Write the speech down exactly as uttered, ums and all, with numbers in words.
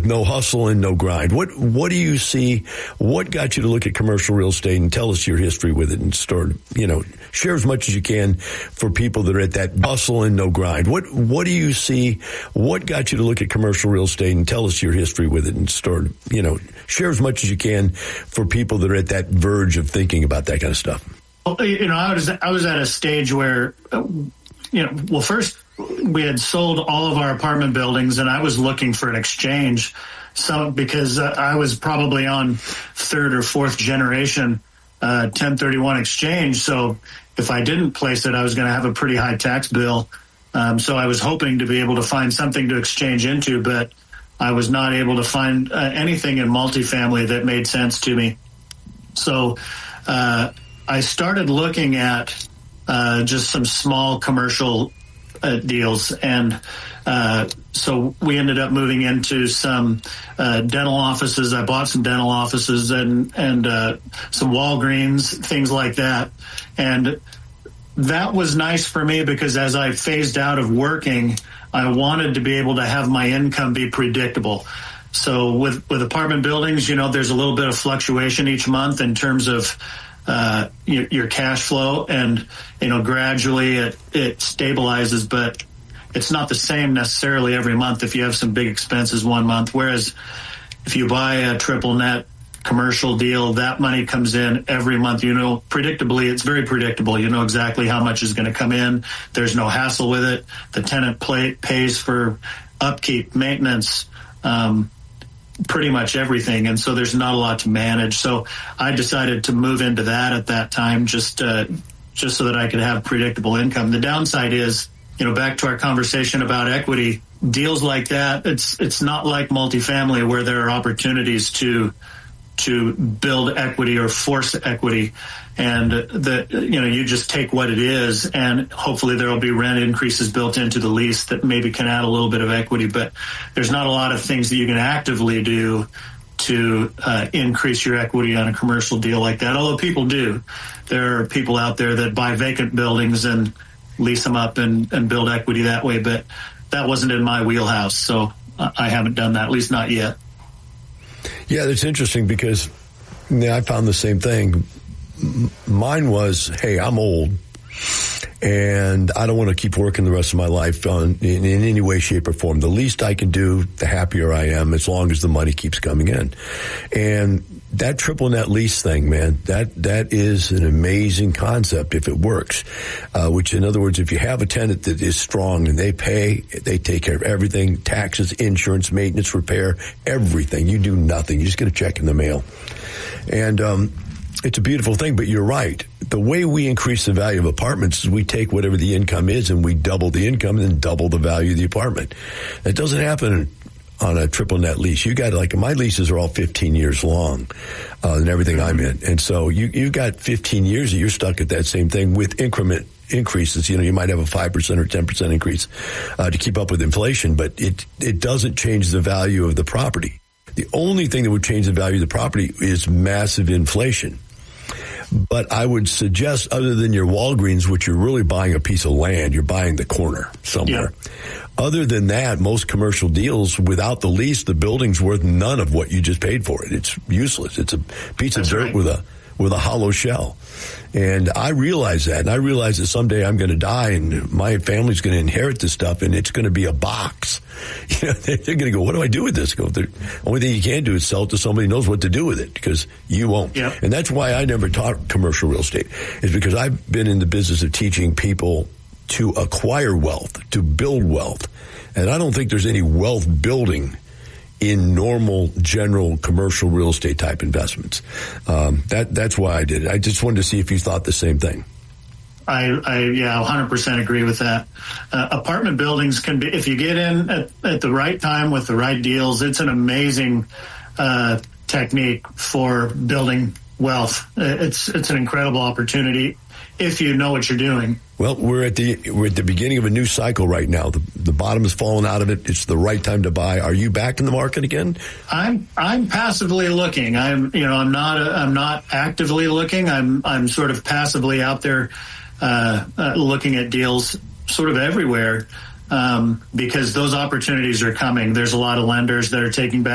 no hustle and no grind. What what do you see? What got you to look at commercial real estate, and tell us your history with it, and start, you know, share as much as you can for people that are at that hustle and no grind. What what do you see? What got you to look at commercial real estate, and tell us your history with it, and start, you know, share as much as you can for people that are at that verge of thinking about that kind of stuff. Well, you know, I was I was at a stage where, you know, well, first we had sold all of our apartment buildings, and I was looking for an exchange. So because uh, I was probably on third or fourth generation uh, ten thirty-one exchange. So if I didn't place it, I was going to have a pretty high tax bill. Um, so I was hoping to be able to find something to exchange into, but I was not able to find uh, anything in multifamily that made sense to me. So uh, I started looking at uh, just some small commercial uh, deals, and uh, so we ended up moving into some uh, dental offices. I bought some dental offices and and uh, some Walgreens, things like that, and that was nice for me because as I phased out of working, I wanted to be able to have my income be predictable. So with, with apartment buildings, you know, there's a little bit of fluctuation each month in terms of uh, your, your cash flow, and, you know, gradually it, it stabilizes, but it's not the same necessarily every month if you have some big expenses one month. Whereas if you buy a triple net commercial deal, that money comes in every month. You know, predictably, it's very predictable. You know exactly how much is going to come in. There's no hassle with it. The tenant play, pays for upkeep, maintenance, um, pretty much everything. And so there's not a lot to manage. So I decided to move into that at that time, just, uh, just so that I could have predictable income. The downside is, you know, back to our conversation about equity, deals like that, it's, it's not like multifamily where there are opportunities to, to build equity or force equity. And the, you know, you just take what it is, and hopefully there will be rent increases built into the lease that maybe can add a little bit of equity. But there's not a lot of things that you can actively do to uh, increase your equity on a commercial deal like that. Although people do. There are people out there that buy vacant buildings and lease them up and, and build equity that way. But that wasn't in my wheelhouse. So I haven't done that, at least not yet. Yeah, that's interesting because yeah, I found the same thing. Mine was, hey, I'm old, and I don't want to keep working the rest of my life on, in, in any way, shape, or form. The least I can do, the happier I am, as long as the money keeps coming in. And that triple net lease thing, man, that that is an amazing concept if it works. Uh, which, in other words, if you have a tenant that is strong and they pay, they take care of everything, taxes, insurance, maintenance, repair, everything. You do nothing. You just get a check in the mail. And um it's a beautiful thing, but you're right. The way we increase the value of apartments is we take whatever the income is and we double the income and then double the value of the apartment. That doesn't happen on a triple net lease. You got, like, my leases are all fifteen years long, uh, and everything I'm in. And so you, you got fifteen years that you're stuck at that same thing with increment increases. You know, you might have a five percent or ten percent increase, uh, to keep up with inflation, but it, it doesn't change the value of the property. The only thing that would change the value of the property is massive inflation. But I would suggest, other than your Walgreens, which you're really buying a piece of land, you're buying the corner somewhere. Yeah. Other than that, most commercial deals, without the lease, the building's worth none of what you just paid for it. It's useless. It's a piece That's of dirt right. with a with a hollow shell. And I realize that. And I realize that someday I'm going to die and my family's going to inherit this stuff, and it's going to be a box. You know, they're going to go, what do I do with this? Go, the only thing you can do is sell it to somebody who knows what to do with it, because you won't. Yep. And that's why I never taught commercial real estate, is because I've been in the business of teaching people to acquire wealth, to build wealth. And I don't think there's any wealth building in normal, general, commercial real estate type investments. Um, that that's why I did it. I just wanted to see if you thought the same thing. I, I yeah, one hundred percent agree with that. Uh, apartment buildings can be, if you get in at, at the right time with the right deals, it's an amazing uh, technique for building wealth. It's it's an incredible opportunity if you know what you're doing. Well, we're at the we're at the beginning of a new cycle right now. The the bottom has fallen out of it. It's the right time to buy. Are you back in the market again? I'm I'm passively looking. I'm you know I'm not a, I'm not actively looking. I'm I'm sort of passively out there uh, uh, looking at deals sort of everywhere, um, because those opportunities are coming. There's a lot of lenders that are taking back